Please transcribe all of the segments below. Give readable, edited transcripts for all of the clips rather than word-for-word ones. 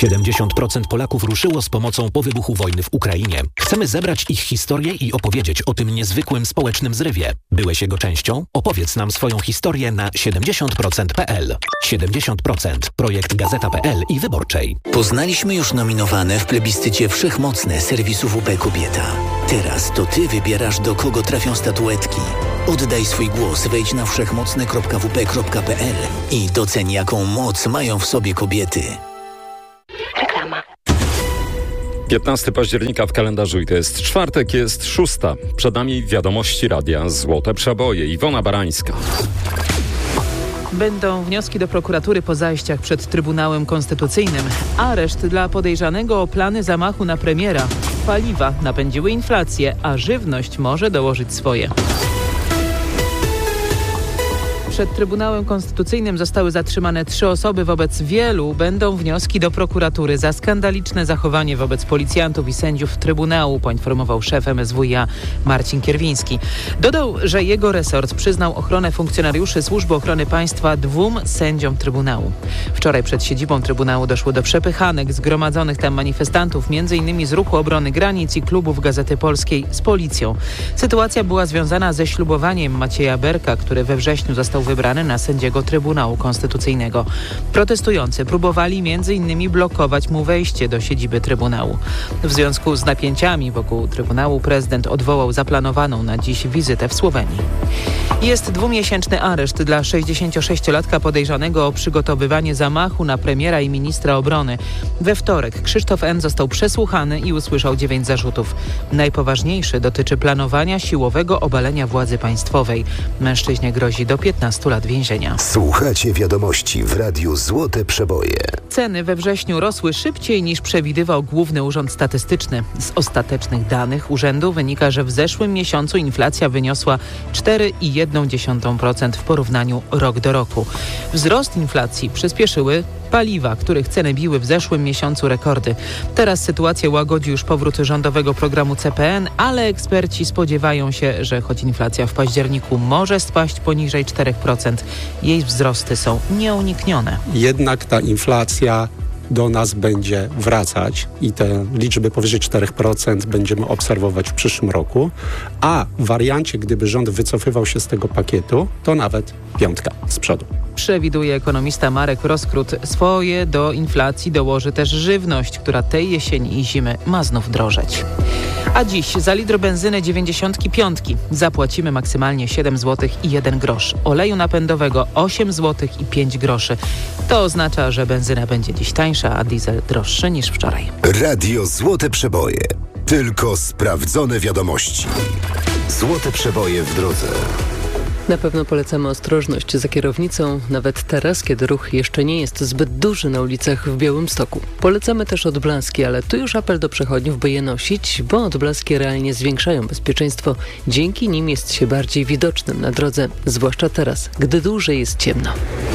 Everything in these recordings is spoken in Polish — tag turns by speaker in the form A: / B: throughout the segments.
A: 70% Polaków ruszyło z pomocą po wybuchu wojny w Ukrainie. Chcemy zebrać ich historię i opowiedzieć o tym niezwykłym społecznym zrywie. Byłeś jego częścią? Opowiedz nam swoją historię na 70%.pl. 70%. Projekt Gazeta.pl i Wyborczej.
B: Poznaliśmy już nominowane w plebiscycie Wszechmocne serwisu WP Kobieta. Teraz to Ty wybierasz, do kogo trafią statuetki. Oddaj swój głos, wejdź na wszechmocne.wp.pl i doceń, jaką moc mają w sobie kobiety.
C: Reklama.
D: 15 października w kalendarzu i to jest czwartek, jest 6. Przed nami wiadomości radia Złote Przeboje. Iwona Barańska.
E: Będą wnioski do prokuratury po zajściach przed Trybunałem Konstytucyjnym. Areszt dla podejrzanego o plany zamachu na premiera. Paliwa napędziły inflację, a żywność może dołożyć swoje. Przed Trybunałem Konstytucyjnym zostały zatrzymane 3 osoby. Wobec wielu będą wnioski do prokuratury za skandaliczne zachowanie wobec policjantów i sędziów Trybunału, poinformował szef MSWiA Marcin Kierwiński. Dodał, że jego resort przyznał ochronę funkcjonariuszy Służby Ochrony Państwa 2 sędziom Trybunału. Wczoraj przed siedzibą Trybunału doszło do przepychanek zgromadzonych tam manifestantów, m.in. z Ruchu Obrony Granic i klubów Gazety Polskiej z policją. Sytuacja była związana ze ślubowaniem Macieja Berka, który we wrześniu został wybrany na sędziego Trybunału Konstytucyjnego. Protestujący próbowali m.in. blokować mu wejście do siedziby Trybunału. W związku z napięciami wokół Trybunału prezydent odwołał zaplanowaną na dziś wizytę w Słowenii. Jest 2-miesięczny areszt dla 66-latka podejrzanego o przygotowywanie zamachu na premiera i ministra obrony. We wtorek Krzysztof N. został przesłuchany i usłyszał 9 zarzutów. Najpoważniejszy dotyczy planowania siłowego obalenia władzy państwowej. Mężczyźnie grozi do 15 lat więzienia.
F: Słuchacie wiadomości w Radiu Złote Przeboje.
E: Ceny we wrześniu rosły szybciej niż przewidywał Główny Urząd Statystyczny. Z ostatecznych danych urzędu wynika, że w zeszłym miesiącu inflacja wyniosła 4,1% w porównaniu rok do roku. Wzrost inflacji przyspieszyły paliwa, których ceny biły w zeszłym miesiącu rekordy. Teraz sytuację łagodzi już powrót rządowego programu CPN, ale eksperci spodziewają się, że choć inflacja w październiku może spaść poniżej 4%, jej wzrosty są nieuniknione.
G: Jednak ta inflacja do nas będzie wracać i te liczby powyżej 4% będziemy obserwować w przyszłym roku, a w wariancie, gdyby rząd wycofywał się z tego pakietu, to nawet 5 z przodu.
E: Przewiduje ekonomista Marek Roskrót. Swoje do inflacji dołoży też żywność, która tej jesieni i zimy ma znów drożeć. A dziś za litr benzyny 95 zapłacimy maksymalnie 7 zł i 1 grosz. Oleju napędowego 8 zł i 5 groszy. To oznacza, że benzyna będzie dziś tańsza, a diesel droższy niż wczoraj.
F: Radio Złote Przeboje. Tylko sprawdzone wiadomości. Złote Przeboje w drodze.
H: Na pewno polecamy ostrożność za kierownicą, nawet teraz, kiedy ruch jeszcze nie jest zbyt duży na ulicach w Białymstoku. Polecamy też odblaski, ale tu już apel do przechodniów, by je nosić, bo odblaski realnie zwiększają bezpieczeństwo. Dzięki nim jest się bardziej widocznym na drodze, zwłaszcza teraz, gdy dłużej jest ciemno.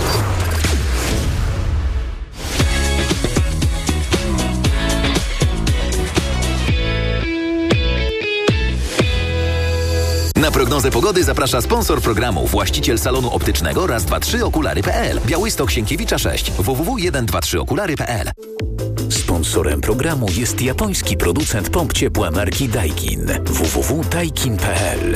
B: Na prognozę pogody zaprasza sponsor programu, właściciel salonu optycznego Raz, 2, 3 Okulary.pl. Białystok, Sienkiewicza 6. www.123okulary.pl.
I: Sponsorem programu jest japoński producent pomp ciepła marki Daikin. www.daikin.pl.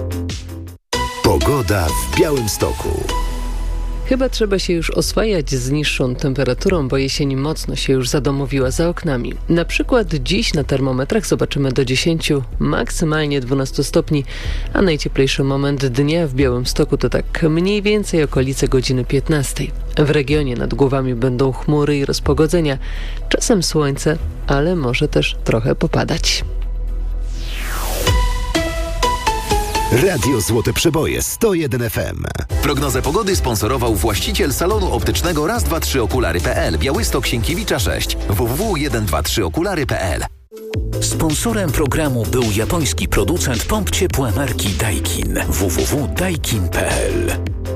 F: Pogoda w Białymstoku.
H: Chyba trzeba się już oswajać z niższą temperaturą, bo jesień mocno się już zadomowiła za oknami. Na przykład dziś na termometrach zobaczymy do 10, maksymalnie 12 stopni, a najcieplejszy moment dnia w Białymstoku to tak mniej więcej okolice godziny 15. W regionie nad głowami będą chmury i rozpogodzenia, czasem słońce, ale może też trochę popadać.
F: Radio Złote Przeboje 101 FM.
B: Prognozę pogody sponsorował właściciel salonu optycznego Raz, 2, 3 Okulary.pl. Białystok, Sienkiewicza 6. www.123okulary.pl.
I: Sponsorem programu był japoński producent pomp ciepła marki Daikin. www.daikin.pl.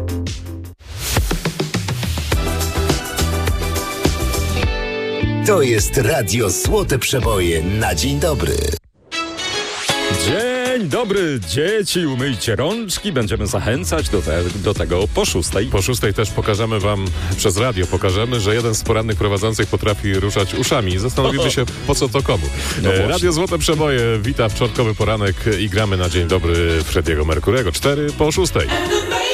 F: To jest Radio Złote Przeboje na dzień dobry.
D: Dzień Dzień dobry, dzieci, umyjcie rączki. Będziemy zachęcać do tego po 6.
J: Po 6 też pokażemy wam, przez radio pokażemy, że jeden z porannych prowadzących potrafi ruszać uszami. Zastanowimy się, po co to komu. Radio Złote Przeboje wita wtorkowy poranek i gramy na dzień dobry Frediego Merkurego. 4 po 6.